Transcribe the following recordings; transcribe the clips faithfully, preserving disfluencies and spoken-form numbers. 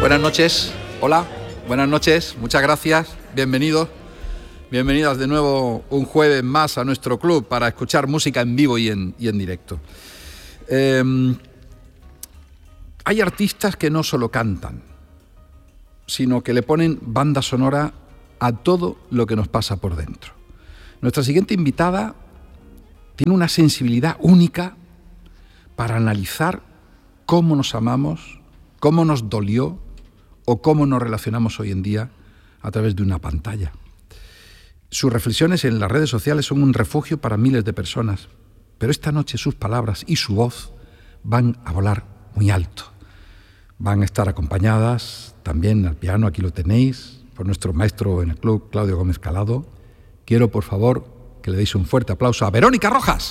Buenas noches, hola, buenas noches, muchas gracias, bienvenidos, bienvenidas de nuevo un jueves más a nuestro club para escuchar música en vivo y en, y en directo. Eh, hay artistas que no solo cantan, sino que le ponen banda sonora a todo lo que nos pasa por dentro. Nuestra siguiente invitada tiene una sensibilidad única para analizar cómo nos amamos, cómo nos dolió o cómo nos relacionamos hoy en día a través de una pantalla. Sus reflexiones en las redes sociales son un refugio para miles de personas, pero esta noche sus palabras y su voz van a volar muy alto. Van a estar acompañadas también al piano, aquí lo tenéis, por nuestro maestro en el club, Claudio Gómez Calado. Quiero, por favor, que le deis un fuerte aplauso a Verónica Rojas.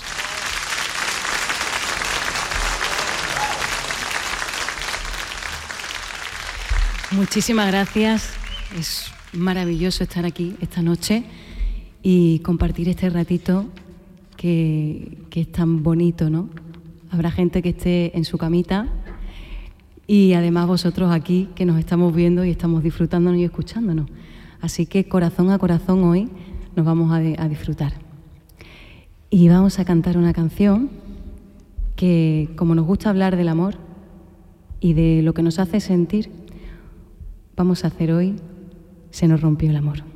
Muchísimas gracias. Es maravilloso estar aquí esta noche y compartir este ratito que, que es tan bonito, ¿no? Habrá gente que esté en su camita y además vosotros aquí que nos estamos viendo y estamos disfrutándonos y escuchándonos. Así que corazón a corazón hoy nos vamos a, de, a disfrutar. Y vamos a cantar una canción que, como nos gusta hablar del amor y de lo que nos hace sentir, vamos a hacer hoy Se nos rompió el amor.